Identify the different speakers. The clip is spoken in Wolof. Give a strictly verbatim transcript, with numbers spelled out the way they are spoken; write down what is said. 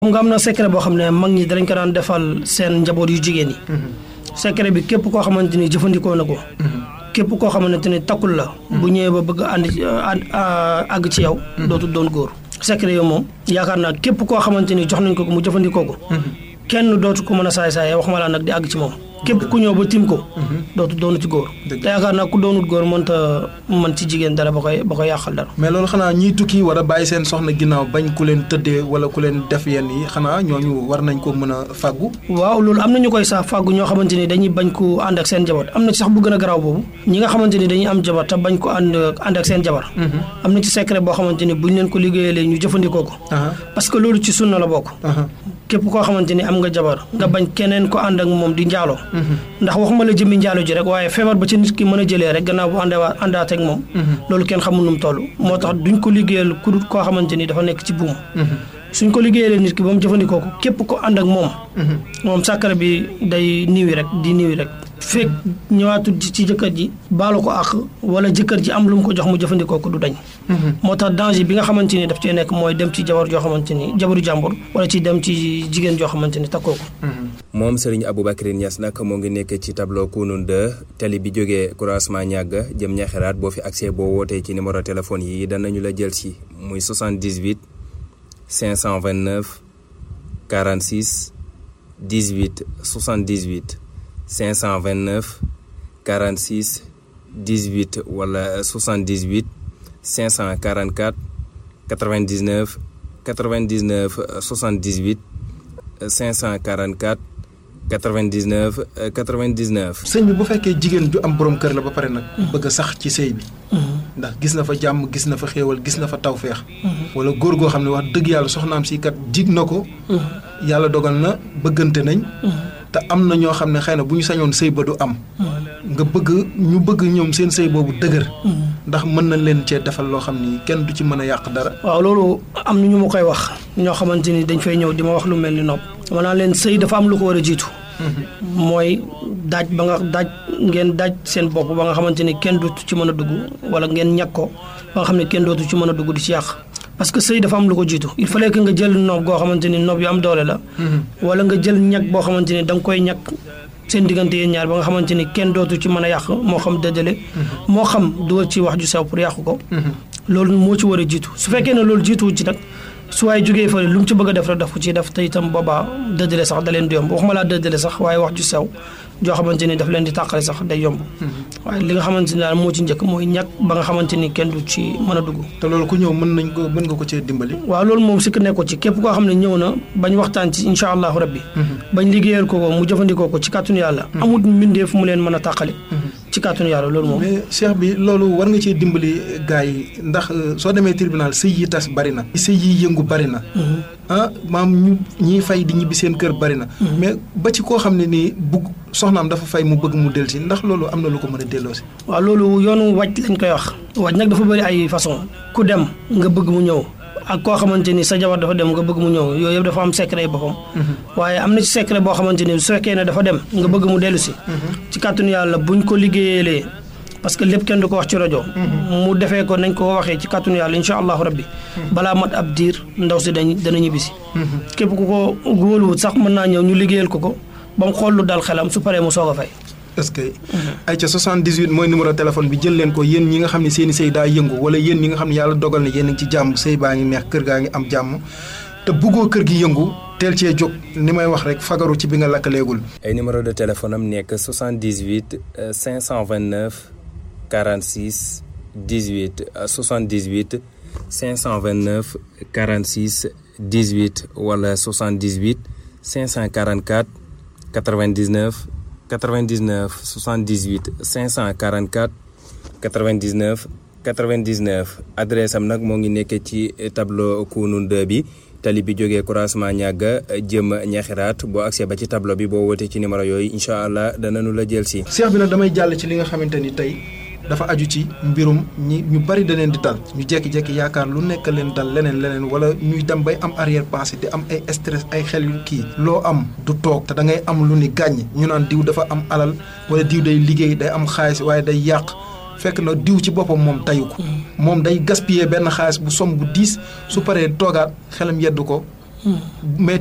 Speaker 1: nga am na secret boo xam ne mag ñi danañ ko daan defal seen njaboot yu jigéen yi. secret bi képp koo xamante ni jëfandikoo na ko. képp koo xamante ni takkul la. bu ñëwee ba bëgg a ànd àgg ci yow. dootul doon góor. secret yooyu moom yaakaar naa képp koo xamante ni jox nañ ko ko mu jëfandikoo ko. kenn dootu ko mën a saay saay waxuma laa nag di àgg ci moom. képp ku ñëw ba tim ko. dootu doonu ci góor. te yaakaar naa ku doonut góor mënta mën ci jigéen dara ba koy ba koy yàqal dara.
Speaker 2: mais loolu xanaa ñiy tukki war a bàyyi seen soxna ginnaaw bañ ku leen tëddee wala ku leen def yenn yi xanaa ñooñu war nañ ko mën a fàggu.
Speaker 1: waaw loolu am na ñu koy sax fàggu ñoo xamante ni dañuy bañ ko ànd ak seen jabar am na ci sax bu gën a garaaw boobu ñi nga xamante ni dañuy am jabar te bañ ko ànd ànd ak seen jabar. am na ci secret boo xamante ni buñ leen ko liggéeyalee ñu jëfandikoo ko. parce que loolu ci sunna la bokk. képp koo xamante ni am nga jabar nga bañ keneen ko ànd ak moom di njaaloo ndax waxuma la jëmmi njaalo ji rek waaye feebar ba ci nit ki mën a jëlee rek gannaaw bu àndewa àndaat ak moom loolu kenn xamul nu mu toll moo tax duñ ko liggéeyal ku dul koo xamante ni dafa nekk ci buum suñ ko liggéeyalee nit ki ba mu jëfandikoo ko képp ko ànd ak moom moom sàkkara bi day niwi rek di niwi rek fekk ñëwaatul ci jëkkër ji baalu ko ak wala jëkkër ji am lu mu ko jox mu jëfandikoo ko du dañ moo tax danger bi nga xamante ni daf cee nekk mooy dem ci jabar joo xamante ni jabaru jàmbur wala ci dem ci jigéen joo xamante ni takkoo ko.
Speaker 3: moom Serigne Aboubacry Niass nag moo ngi nekk ci tableau Kounoune deux tali bi jógee croisement ñàgg jëm ñaxeraat boo fi accès boo wootee ci numéro téléphone yi danañu la jël si muy soixante-dix-huit cinq cent vingt-neuf quarante-six dix-huit soixante-dix-huit cinq cent vingt-neuf quarante-six dix-huit wala soixante-dix-huit cinq cent quarante-quatre quatre-vingt-dix-neuf quatre-vingt-dix-neuf soixante-dix-huit cinq cent quarante-quatre quatre-vingt-dix-neuf quatre-vingt-dix-neuf.
Speaker 2: sëñ bi bu fekkee jigéen ju am borom kër la ba pare nag. bëgg a sax ci sëy bi. ndax gis na fa jàmm gis na fa xéewal gis na fa tawféex. wala góor goo xam ne wax dëgg yàlla soxnaam si kat jig na ko. yàlla dogal na bëggante nañ. te am na ñoo xam ne xëy na bu ñu sañoon sëy ba du am. nga bëgg ñu bëgg ñoom seen sëy boobu dëgër. ndax mën nañ leen cee defal loo xam ni kenn du ci mën a yàq dara.
Speaker 1: waaw loolu am na ñu ma koy wax ñoo xamante ni dañ fay ñëw di ma wax lu mel ni nopp. dama naan leen sëy dafa am lu ko war a jiitu. mooy daaj ba nga daaj ngeen daaj seen bopp ba nga xamante ni kenn dootu ci mën a dugg wala ngeen ñàkk ko ba nga xam ne kenn dootu ci mën a dugg di ci yàq. parce que sëy dafa am lu ko jiitu il fallait que nga jël noob goo xamante ni noob yu am doole la. wala nga jël ñag boo xamante ni da nga koy ñag seen diggante yéen ñaar ba nga xamante ni kenn dootu ci mën a yàq moo xam dëddale. moo xam dugal ci wax ju sew pour yàqu ko. loolu moo ci war a jiitu su fekkee ne loolu jiituwu ci nag su waay jógee fële lu mu ci bëgg a def rek daf ko ciy def te itam boobaa dëddale sax da leen di yomb waxuma laa dëddale sax waaye wax ju sew joo xamante ni daf leen di tàqale sax day yomb. waaye li nga xamante ni daal moo ci njëkk mooy ñàkk ba nga xamante ni kenn du ci mën a dugg.
Speaker 2: te loolu ku ñëw mën nañ ko mën nga ko cee dimbali.
Speaker 1: waaw loolu moom sikk nekko ci képp koo xam ne ñëw na bañ waxtaan ci incha allahu rabbi. bañ liggéeyal ko ko mu jëfandikoo ko ci kàttanu yàlla. amul mbindeef mu leen mën a tàqale. ci kàttanu yàlla loolu moom.
Speaker 2: mais cheikh bi loolu war nga cee dimbali gars yi ndax soo demee tribunal sëy yi tas bari na. sëy yi yëngu bari na. ah maam ñu ñiy fay di ñibbi seen kër bari na. mais ba ci koo xam ne nii bugg soxnaam dafa fay mu bëgg mu dellusi ndax loolu am na lu ko mën a delloosi.
Speaker 1: waaw loolu yoonu wàcc lañ koy wax. wàcc nag dafa bëri ay façon ku dem nga bëgg mu ñëw ak koo xamante ni sa jabar dafa dem nga bëgg mu ñëw yooyu yëpp dafa am secret boppam. waaye am na ci secret boo xamante ni su fekkee ne dafa dem nga bëgg mu dellusi. ci kàttanu yàlla buñ ko liggéeyalee parce que lépp kenn du ko wax ci rajo. mu defee ko nañ ko waxee ci kàttanu yàlla incha allahu rabbi. balaa mat ab diir ndaw si dañ dana ñibbisi. képp ku ko wóoluwut sax mën naa ñëw ñu liggéeyal ko ko ba mu xool lu dal xelam su paree mu soog a fay.
Speaker 2: est-ce que ay ca soixante-dix-huit mooy numéro téléphone bi jël leen ko yéen ñi nga xam ne seeni sëy daa yëngu wala yéen ñi nga xam ne yàlla dogal na yéen a ngi ci jàmm sëy baa ngi neex kër gaa ngi am jàmm te buggoo kër gi yëngu teel cee jóg ni may wax rek fagaru ci bi nga lakkaleegul.
Speaker 3: ay numéro de téléphone am nekk soixante-dix-huit cinq cent vingt-neuf quarante-six dix-huit soixante-dix-huit cinq cent vingt-neuf quarante-six dix-huit wala soixante-dix-huit cinq cent quarante-quatre quatre-vingt-dix-neuf quatre-vingt-dix-neuf soixante-dix-huit cinq cent quarante-quatre quatre-vingt-dix-neuf quatre-vingt-dix-neuf adresse am nag moo ngi nekk ci tableau Kounoune deux bi tali bi jógee croisement ñàgga jëm ñaxiraat boo accès ba ci tableau bi boo wootee ci numéro yooyu incha allah danañu la jël si.
Speaker 2: seex bi nag damay jàll ci li nga xamante ni tey dafa aju ci mbirum ñi ñu bari da leen di dal ñu jekki-jekki yaakaar lu nekk leen dal leneen leneen wala ñuy dem bay am arrière pensée di am ay stress ay xel yu kii loo am du toog te da ngay am lu ni gàññ ñu naan diw dafa am alal wala diw day liggéey day am xaalis waaye day yàq fekk na diw ci boppam moom tayu ko moom day gaspiller benn xaalis bu som bu diis su paree toogaat xelam yeddu ko mais